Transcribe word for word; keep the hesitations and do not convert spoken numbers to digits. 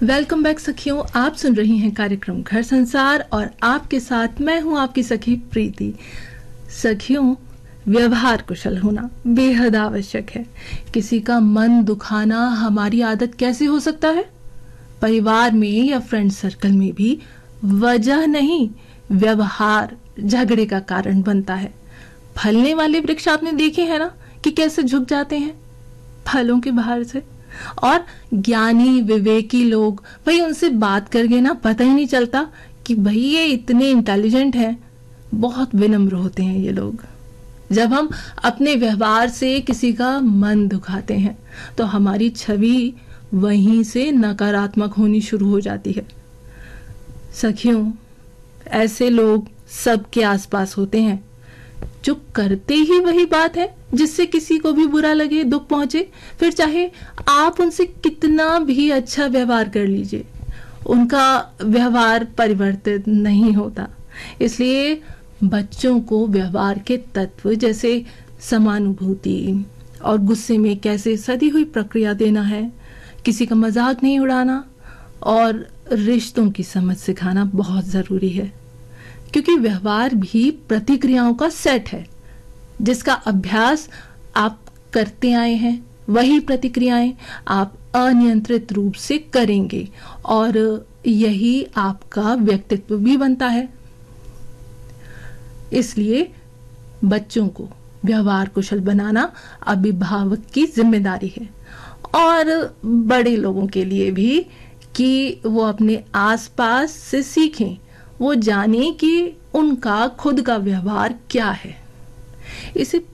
Welcome back सखियों, आप सुन रही हैं कार्यक्रम घर संसार और आपके साथ मैं हूं आपकी सखी प्रीति। सखियों, व्यवहार कुशल होना बेहद आवश्यक है। किसी का मन दुखाना हमारी आदत कैसे हो सकता है? परिवार में या फ्रेंड सर्कल में भी वजह नहीं, व्यवहार झगड़े का कारण बनता है। फलने वाले वृक्ष आपने देखे हैं ना कि कैसे झुक जाते हैं फलों के बाहर से। और ज्ञानी विवेकी लोग, भाई उनसे बात करके ना पता ही नहीं चलता कि भाई ये इतने इंटेलिजेंट हैं। बहुत विनम्र होते हैं ये लोग। जब हम अपने व्यवहार से किसी का मन दुखाते हैं तो हमारी छवि वहीं से नकारात्मक होनी शुरू हो जाती है। सखियों, ऐसे लोग सबके आसपास होते हैं जो करते ही वही बात है जिससे किसी को भी बुरा लगे, दुख पहुंचे। फिर चाहे आप उनसे कितना भी अच्छा व्यवहार कर लीजिए, उनका व्यवहार परिवर्तित नहीं होता। इसलिए बच्चों को व्यवहार के तत्व जैसे समानुभूति और गुस्से में कैसे सदी हुई प्रक्रिया देना है, किसी का मजाक नहीं उड़ाना और रिश्तों की समझ सिखाना बहुत जरूरी है। क्योंकि व्यवहार भी प्रतिक्रियाओं का सेट है जिसका अभ्यास आप करते आए हैं। वही प्रतिक्रियाएं आप अनियंत्रित रूप से करेंगे और यही आपका व्यक्तित्व भी बनता है। इसलिए बच्चों को व्यवहार कुशल बनाना अभिभावक की जिम्मेदारी है और बड़े लोगों के लिए भी कि वो अपने आसपास से सीखें, वो जाने कि उनका खुद का व्यवहार क्या है। इसे